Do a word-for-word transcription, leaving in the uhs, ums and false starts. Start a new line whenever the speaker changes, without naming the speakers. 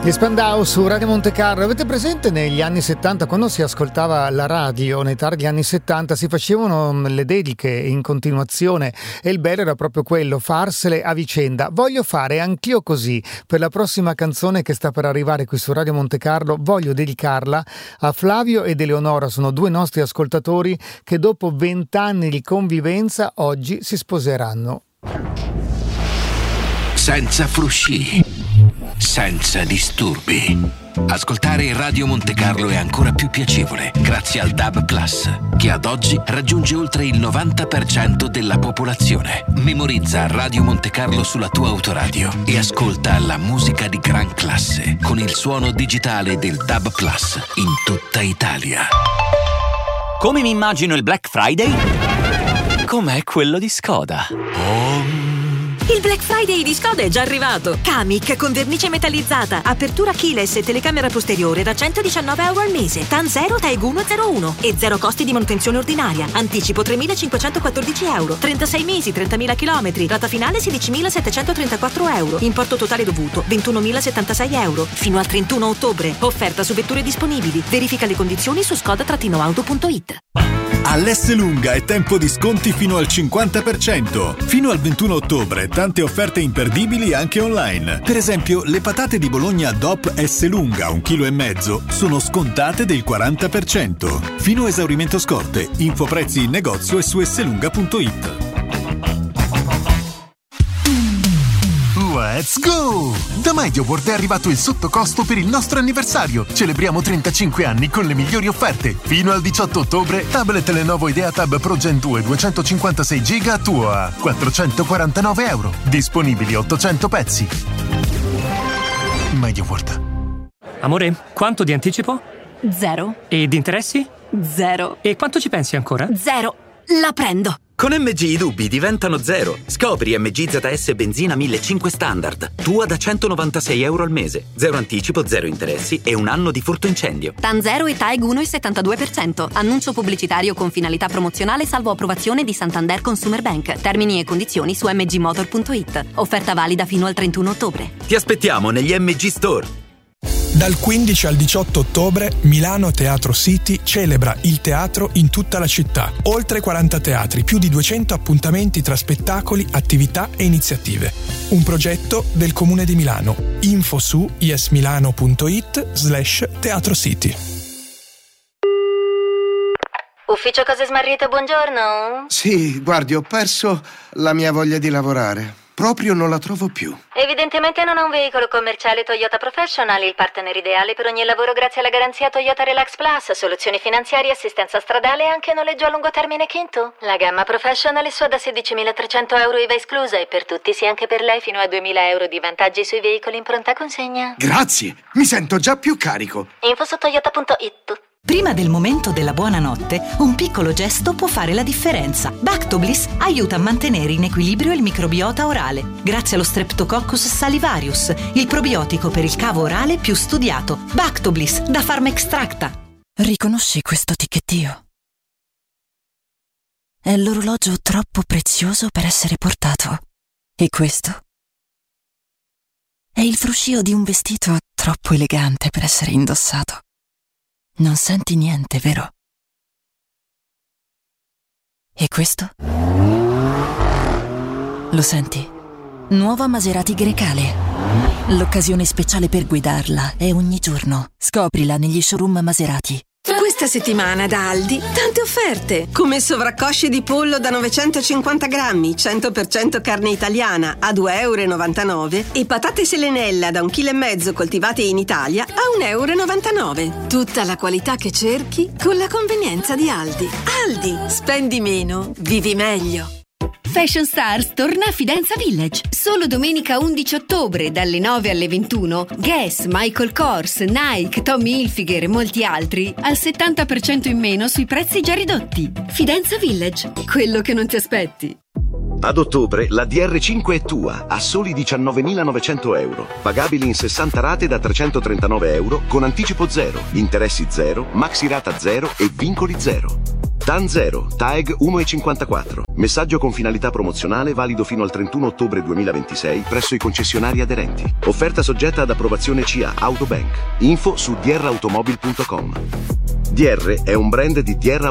Gli Spandau su Radio Monte Carlo. Avete presente negli anni settanta, quando si ascoltava la radio, nei tardi anni settanta, si facevano le dediche in continuazione e il bello era proprio quello, farsele a vicenda. Voglio fare anch'io così per la prossima canzone che sta per arrivare qui su Radio Monte Carlo. Voglio dedicarla a Flavio ed Eleonora, sono due nostri ascoltatori che dopo vent'anni di convivenza oggi si sposeranno.
Senza frusci, senza disturbi. Ascoltare Radio Monte Carlo è ancora più piacevole grazie al D A B Plus, che ad oggi raggiunge oltre il novanta per cento della popolazione. Memorizza Radio Monte Carlo sulla tua autoradio e ascolta la musica di gran classe con il suono digitale del D A B Plus in tutta Italia.
Come mi immagino il Black Friday? Com'è quello di Skoda.
Oh.
Il Black Friday di Skoda è già arrivato. Kamiq con vernice metallizzata, apertura keyless e telecamera posteriore da centodiciannove euro al mese. TAN zero, TAEG uno zero uno e zero costi di manutenzione ordinaria. Anticipo tremilacinquecentoquattordici euro. trentasei mesi, trentamila chilometri. Rata finale sedicimilasettecentotrentaquattro euro. Importo totale dovuto ventunomilasettantasei euro. Fino al trentuno ottobre. Offerta su vetture disponibili. Verifica le condizioni su skoda auto punto it.
All'Esselunga è tempo di sconti fino al cinquanta per cento. Fino al ventuno ottobre tante offerte imperdibili anche online. Per esempio, le patate di Bologna D O P Esselunga, un chilo e mezzo, sono scontate del quaranta per cento. Fino a esaurimento scorte. Info prezzi in negozio e su esselunga punto it.
Let's go! Da MediaWorld è arrivato il sottocosto per il nostro anniversario. Celebriamo trentacinque anni con le migliori offerte. Fino al diciotto ottobre, tablet Lenovo IdeaTab Pro Gen due duecentocinquantasei giga a tuo a quattrocentoquarantanove euro. Disponibili ottocento pezzi. MediaWorld.
Amore, quanto di anticipo?
Zero.
E di interessi?
Zero.
E quanto ci pensi ancora?
Zero. La prendo.
Con M G i dubbi diventano zero. Scopri M G Z S benzina millecinquecento standard. Tua da centonovantasei euro al mese. Zero anticipo, zero interessi e un anno di furto incendio.
TAN zero e TAEG uno virgola settantadue per cento. Annuncio pubblicitario con finalità promozionale salvo approvazione di Santander Consumer Bank. Termini e condizioni su m g motor punto it. Offerta valida fino al trentuno ottobre.
Ti aspettiamo negli M G Store.
Dal quindici al diciotto ottobre Milano Teatro City celebra il teatro in tutta la città. Oltre quaranta teatri, più di duecento appuntamenti tra spettacoli, attività e iniziative. Un progetto del Comune di Milano. Info su yesmilano punto it slash teatro city.
Ufficio Cose Smarrite, buongiorno.
Sì, guardi, ho perso la mia voglia di lavorare. Proprio non la trovo più.
Evidentemente non ha un veicolo commerciale Toyota Professional, il partner ideale per ogni lavoro grazie alla garanzia Toyota Relax Plus, soluzioni finanziarie, assistenza stradale e anche noleggio a lungo termine Kinto. La gamma Professional è sua da sedicimilatrecento euro I V A esclusa e per tutti, sì anche per lei, fino a duemila euro di vantaggi sui veicoli in pronta consegna.
Grazie, mi sento già più carico.
Info su toyota punto it.
Prima del momento della buonanotte, un piccolo gesto può fare la differenza. Bactobliss aiuta a mantenere in equilibrio il microbiota orale, grazie allo Streptococcus salivarius, il probiotico per il cavo orale più studiato. Bactobliss da Pharmaextracta.
Riconosci questo ticchettio? È l'orologio troppo prezioso per essere portato. E questo? È il fruscio di un vestito troppo elegante per essere indossato. Non senti niente, vero? E questo? Lo senti? Nuova Maserati Grecale. L'occasione speciale per guidarla è ogni giorno. Scoprila negli showroom Maserati.
Questa settimana da Aldi tante offerte, come sovraccosce di pollo da novecentocinquanta grammi, cento per cento carne italiana a due euro e novantanove e patate selenella da un chilo e mezzo coltivate in Italia a un euro e novantanove. Tutta la qualità che cerchi con la convenienza di Aldi. Aldi, spendi meno, vivi meglio.
Fashion Stars torna a Fidenza Village. Solo domenica undici ottobre dalle nove alle ventuno. Guess, Michael Kors, Nike, Tommy Hilfiger e molti altri al settanta per cento in meno sui prezzi già ridotti. Fidenza Village, quello che non ti aspetti.
Ad ottobre la D R cinque è tua a soli diciannovemilanovecento euro, pagabili in sessanta rate da trecentotrentanove euro con anticipo zero, interessi zero, maxi rata zero e vincoli zero. TAN zero, TAEG uno virgola cinquantaquattro. Messaggio con finalità promozionale valido fino al trentuno ottobre duemilaventisei presso i concessionari aderenti. Offerta soggetta ad approvazione C A Autobank. Info su d r automobil punto com. D R è un brand di D R